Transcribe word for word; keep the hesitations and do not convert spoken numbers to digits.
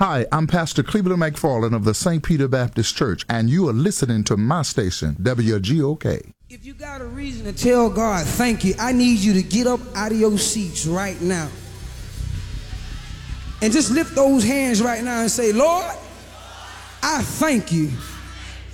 Hi, I'm Pastor Cleveland McFarland of the Saint Peter Baptist Church, and you are listening to my station, W G O K. If you got a reason to tell God thank you, I need you to get up out of your seats right now. And just lift those hands right now and say, Lord, I thank you